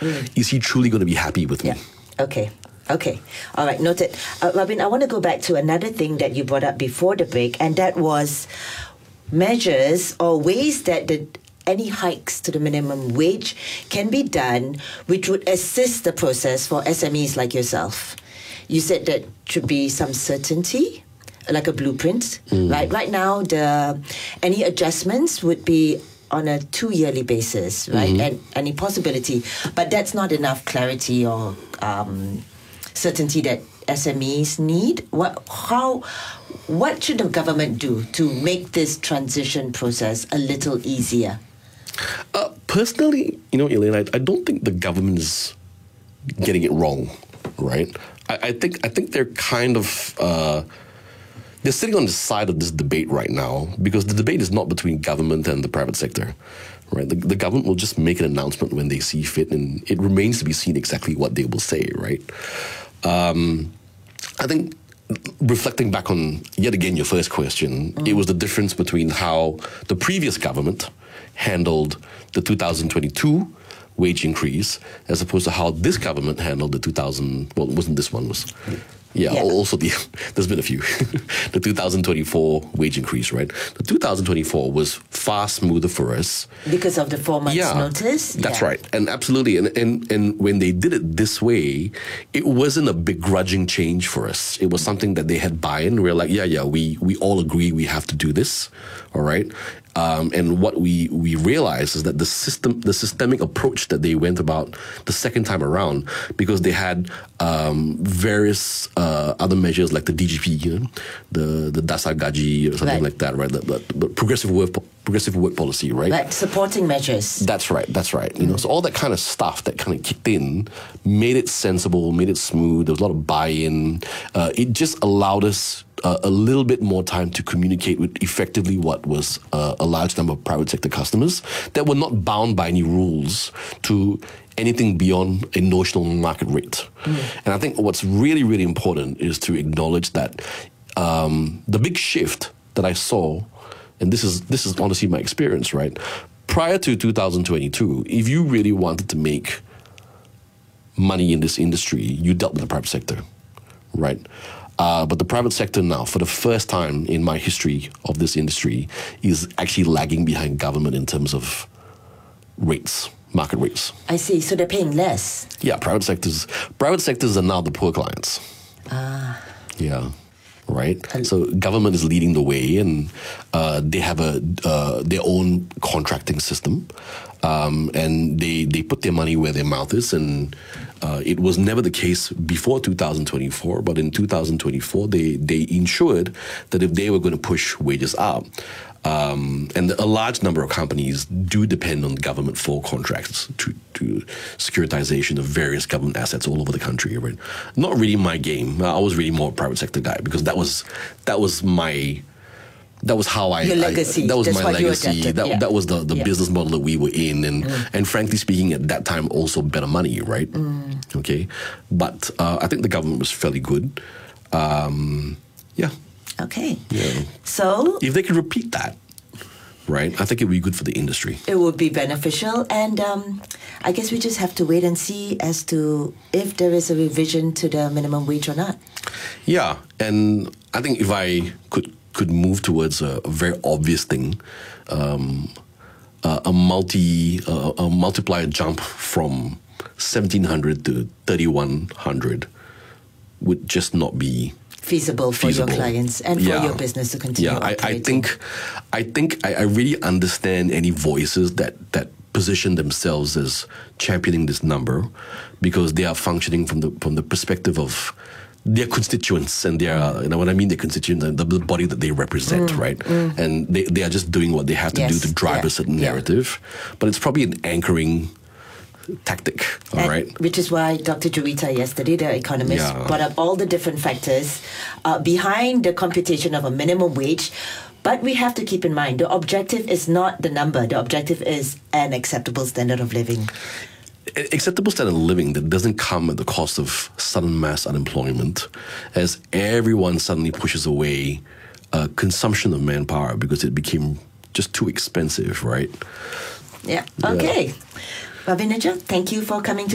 is he truly going to be happy with me? Okay. All right, noted. Robin, I want to go back to another thing that you brought up before the break, and that was measures or ways that any hikes to the minimum wage can be done which would assist the process for SMEs like yourself. You said that should be some certainty, like a blueprint, right? Right now, any adjustments would be on a 2-yearly basis, right? And any possibility. But that's not enough clarity or certainty that SMEs need. What should the government do to make this transition process a little easier? Personally, Elaine, I don't think the government is getting it wrong, right? I think they're kind of they're sitting on the side of this debate right now because the debate is not between government and the private sector, right? The government will just make an announcement when they see fit, and it remains to be seen exactly what they will say, right? I think reflecting back on, yet again, your first question, it was the difference between how the previous government handled the 2022 wage increase as opposed to how this government handled the 2000, well, it wasn't this one, also there's been a few. The 2024 wage increase, right? The 2024 was far smoother for us. Because of the 4 months notice? That's right. And absolutely. And when they did it this way, it wasn't a begrudging change for us. It was something that they had buy-in. We were like, we all agree we have to do this. All right. And what we realized is that the systemic approach that they went about the second time around, because they had various other measures like the DGP, the Dasar Gaji or something like that, right? The progressive work policy, right? Like supporting measures. That's right. So all that kind of stuff that kind of kicked in made it sensible, made it smooth. There was a lot of buy-in. It just allowed us a little bit more time to communicate with effectively what was a large number of private sector customers that were not bound by any rules to anything beyond a notional market rate. And I think what's really, really important is to acknowledge that the big shift that I saw, and this is honestly my experience, right? Prior to 2022, if you really wanted to make money in this industry, you dealt with the private sector, right? But the private sector now, for the first time in my history of this industry, is actually lagging behind government in terms of rates, market rates. I see. So they're paying less. Yeah, private sectors are now the poor clients. Yeah. Right? So government is leading the way, and they have their own contracting system, and they put their money where their mouth is, and it was never the case before 2024, but in 2024 they ensured that if they were going to push wages up, and a large number of companies do depend on government for contracts to securitization of various government assets all over the country. Right? Not really my game. I was really more a private sector guy because that was how your legacy. That was That's my legacy. That was the Yeah. business model that we were in, and frankly speaking, at that time also better money, right? Okay, but I think the government was fairly good. Okay. Yeah. So if they could repeat that, right, I think it would be good for the industry. it would be beneficial, and I guess we just have to wait and see as to if there is a revision to the minimum wage or not. Yeah, and I think if I could move towards a very obvious thing, a multiplier jump from 1,700 to 3,100 would just not be feasible for your clients and for your business to continue operating. I think I really understand any voices that position themselves as championing this number because they are functioning from the perspective of their constituents and their, when I mean their constituents, the body that they represent, right? And they are just doing what they have to do to drive a certain narrative. But it's probably an anchoring tactic, all right? Which is why Dr. Juwita yesterday, the economist, brought up all the different factors behind the computation of a minimum wage. But we have to keep in mind, the objective is not the number. The objective is an acceptable standard of living. Acceptable standard of living that doesn't come at the cost of sudden mass unemployment, as everyone suddenly pushes away consumption of manpower because it became just too expensive, right? Yeah. Okay. Ravinaja, thank you for coming to